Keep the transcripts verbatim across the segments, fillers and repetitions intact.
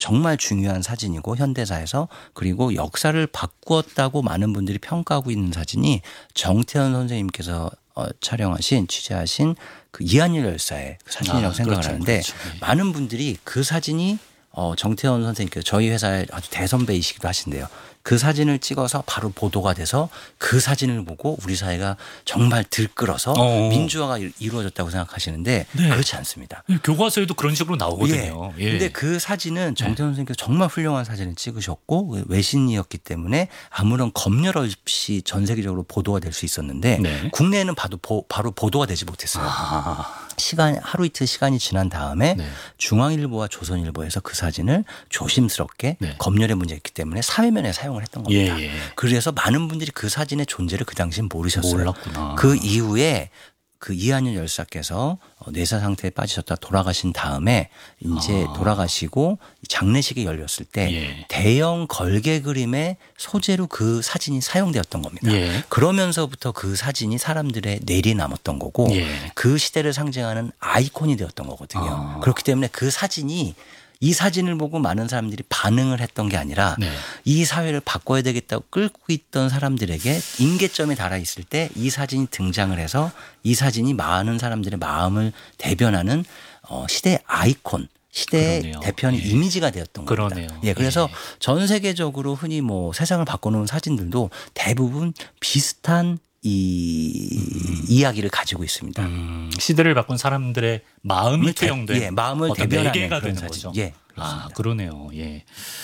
정말 중요한 사진이고 현대사에서 그리고 역사를 바꾸었다고 많은 분들이 평가하고 있는 사진이 정태현 선생님께서 어, 촬영하신 취재하신 그 이한열 열사의 사진이라고 아, 생각을 그렇죠, 하는데 그렇죠. 네. 많은 분들이 그 사진이 어, 정태현 선생님께서 저희 회사의 아주 대선배이시기도 하신데요. 그 사진을 찍어서 바로 보도가 돼서 그 사진을 보고 우리 사회가 정말 들끓어서 어어. 민주화가 이루어졌다고 생각하시는데 네. 그렇지 않습니다. 교과서에도 그런 식으로 나오거든요. 예. 예. 근데 그 사진은 정태현 선생님께서 정말 훌륭한 사진을 찍으셨고 외신이었기 때문에 아무런 검열 없이 전 세계적으로 보도가 될 수 있었는데 네. 국내에는 바로, 보, 바로 보도가 되지 못했어요. 아. 시간 하루 이틀 시간이 지난 다음에 네. 중앙일보와 조선일보에서 그 사진을 조심스럽게 네. 검열의 문제가 있기 때문에 사회면에 사용을 했던 겁니다. 예, 예. 그래서 많은 분들이 그 사진의 존재를 그 당시엔 모르셨어요. 몰랐구나. 그 이후에 그 이한열 열사께서 뇌사 상태에 빠지셨다 돌아가신 다음에 이제 아. 돌아가시고 장례식이 열렸을 때 예. 대형 걸개 그림의 소재로 그 사진이 사용되었던 겁니다. 예. 그러면서부터 그 사진이 사람들의 뇌리에 남았던 거고 예. 그 시대를 상징하는 아이콘이 되었던 거거든요. 아. 그렇기 때문에 그 사진이 이 사진을 보고 많은 사람들이 반응을 했던 게 아니라 네. 이 사회를 바꿔야 되겠다고 끌고 있던 사람들에게 임계점에 달아 있을 때 이 사진이 등장을 해서 이 사진이 많은 사람들의 마음을 대변하는 어, 시대의 아이콘 시대의 그러네요. 대표하는 예. 이미지가 되었던 겁니다. 그러네요. 예, 그래서 예. 전 세계적으로 흔히 뭐 세상을 바꿔놓은 사진들도 대부분 비슷한 이 음. 이야기를 가지고 있습니다. 음, 시대를 바꾼 사람들의 마음이 대, 투영된 예, 마음을 어떤 대변하는 매개가 그런 되는 사진. 거죠. 예, 그렇습니다. 아, 그러네요. 예.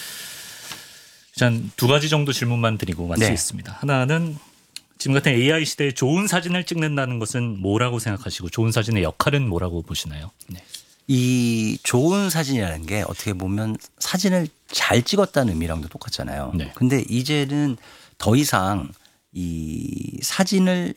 전 두 가지 정도 질문만 드리고 마치겠습니다. 네. 하나는 지금 같은 에이아이 시대에 좋은 사진을 찍는다는 것은 뭐라고 생각하시고 좋은 사진의 역할은 뭐라고 보시나요? 네. 이 좋은 사진이라는 게 어떻게 보면 사진을 잘 찍었다는 의미랑도 똑같잖아요. 네. 근데 이제는 더 이상 이 사진을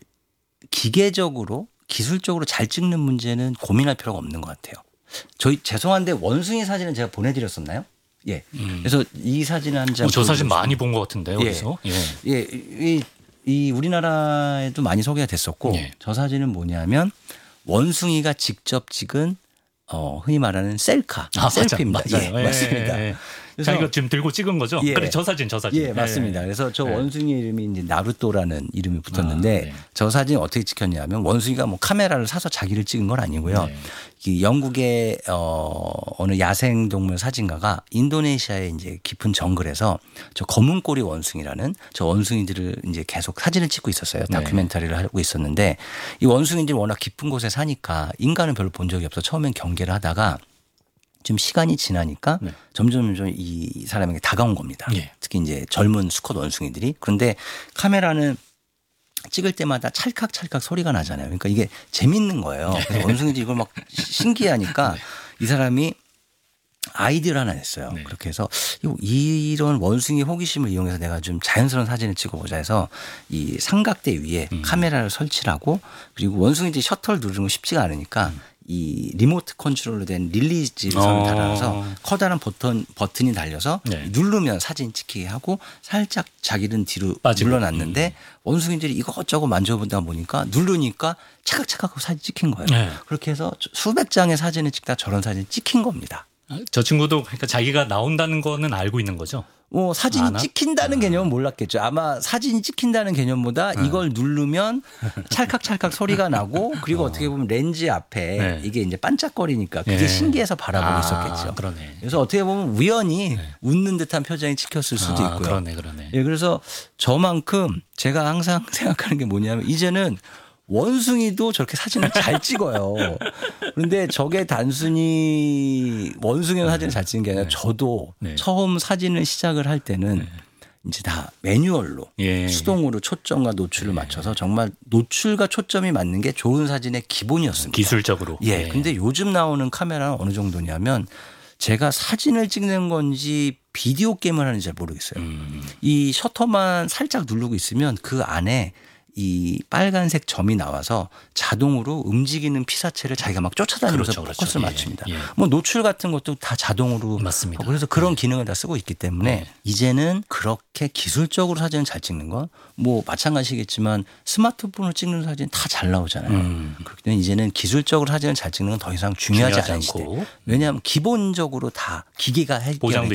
기계적으로 기술적으로 잘 찍는 문제는 고민할 필요가 없는 것 같아요. 저희 죄송한데 원숭이 사진은 제가 보내드렸었나요? 예. 음. 그래서 이 사진을 한 장. 어, 저 사진 많이 본 것 같은데요. 그래서 예. 예. 예. 이, 이 우리나라에도 많이 소개가 됐었고 예. 저 사진은 뭐냐면 원숭이가 직접 찍은 어, 흔히 말하는 셀카, 아, 셀피입니다. 맞아, 예, 맞아요. 맞습니다. 예, 예. 자, 이거 지금 들고 찍은 거죠? 예. 그래, 저 사진, 저 사진. 예, 맞습니다. 예. 그래서 저 예. 원숭이 이름이 이제 나루토라는 이름이 붙었는데 아, 네. 저 사진 어떻게 찍혔냐면 원숭이가 뭐 카메라를 사서 자기를 찍은 건 아니고요. 네. 이 영국의 어, 어느 야생 동물 사진가가 인도네시아의 이제 깊은 정글에서 저 검은 꼬리 원숭이라는 저 원숭이들을 이제 계속 사진을 찍고 있었어요. 네. 다큐멘터리를 하고 있었는데 이 원숭이들이 워낙 깊은 곳에 사니까 인간은 별로 본 적이 없어 처음엔 경계를 하다가 좀 시간이 지나니까 네. 점점 점점 이 사람에게 다가온 겁니다. 예. 특히 이제 젊은 수컷 원숭이들이. 그런데 카메라는 찍을 때마다 찰칵찰칵 소리가 나잖아요. 그러니까 이게 재밌는 거예요. 그래서 원숭이들이 이걸 막 신기하니까 네. 이 사람이 아이디어를 하나 냈어요. 네. 그렇게 해서 이런 원숭이 호기심을 이용해서 내가 좀 자연스러운 사진을 찍어보자 해서 이 삼각대 위에 음. 카메라를 설치를 하고 그리고 원숭이들이 셔터를 누르는 거 쉽지가 않으니까 음. 이 리모트 컨트롤로 된 릴리즈 선을 어. 달아서 커다란 버튼, 버튼이 달려서 네. 누르면 사진 찍히게 하고 살짝 자기는 뒤로 빠지고. 물러났는데 원숭이들이 이것저것 만져보다 보니까 누르니까 차각차각 하고 사진 찍힌 거예요. 네. 그렇게 해서 수백 장의 사진을 찍다 저런 사진이 찍힌 겁니다. 저 친구도 그러니까 자기가 나온다는 거는 알고 있는 거죠. 뭐 사진이 아나? 찍힌다는 아. 개념은 몰랐겠죠. 아마 사진이 찍힌다는 개념보다 아. 이걸 누르면 찰칵찰칵 소리가 나고 그리고 어. 어떻게 보면 렌즈 앞에 네. 이게 이제 반짝거리니까 그게 네. 신기해서 바라보고 아, 있었겠죠. 그러네. 그래서 어떻게 보면 우연히 네. 웃는 듯한 표정이 찍혔을 수도 아, 있고요. 그러네, 그러네. 예, 그래서 저만큼 제가 항상 생각하는 게 뭐냐면 이제는 원숭이도 저렇게 사진을 잘 찍어요. 그런데 저게 단순히 원숭이는 사진을 잘 찍는 게 아니라 네. 저도 네. 처음 사진을 시작을 할 때는 네. 이제 다 매뉴얼로 예. 수동으로 초점과 노출을 맞춰서 정말 노출과 초점이 맞는 게 좋은 사진의 기본이었습니다. 기술적으로. 예. 예. 근데 요즘 나오는 카메라는 어느 정도냐면 제가 사진을 찍는 건지 비디오 게임을 하는지 잘 모르겠어요. 음. 이 셔터만 살짝 누르고 있으면 그 안에 이 빨간색 점이 나와서 자동으로 움직이는 피사체를 자기가 막 쫓아다니면서 그렇죠, 그렇죠. 포커스를 예, 맞춥니다. 예. 뭐 노출 같은 것도 다 자동으로 맞습니다. 하고 그래서 그런 기능을 다 쓰고 있기 때문에 네. 이제는 그렇게 기술적으로 사진을 잘 찍는 건 뭐 마찬가지겠지만 스마트폰으로 찍는 사진 다 잘 나오잖아요. 음. 그렇기 때문에 이제는 기술적으로 사진을 잘 찍는 건 더 이상 중요하지 중요하지 않은 시대. 않고. 왜냐하면 기본적으로 다 기계가 하기 보장돼